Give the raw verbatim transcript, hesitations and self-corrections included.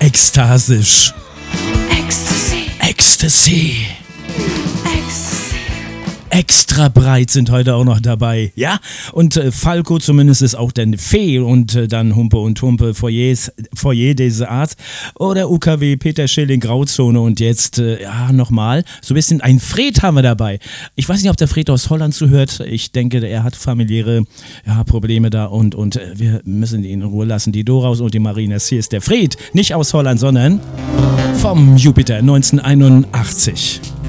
ekstasisch. Ecstasy. Ecstasy. Ecstasy. Extra breit sind heute auch noch dabei, ja? Und äh, Falco zumindest ist auch dann Fee und äh, dann Humpe und Humpe, Foyers, Foyer diese Art. Oder U K W, Peter Schilling, Grauzone und jetzt, äh, ja, nochmal, so ein bisschen ein Fred haben wir dabei. Ich weiß nicht, ob der Fred aus Holland zuhört. Ich denke, er hat familiäre ja, Probleme da und, und äh, wir müssen ihn in Ruhe lassen. Die Doraus und die Marinas. Hier ist der Fred, nicht aus Holland, sondern vom Jupiter neunzehnhunderteinundachtzig.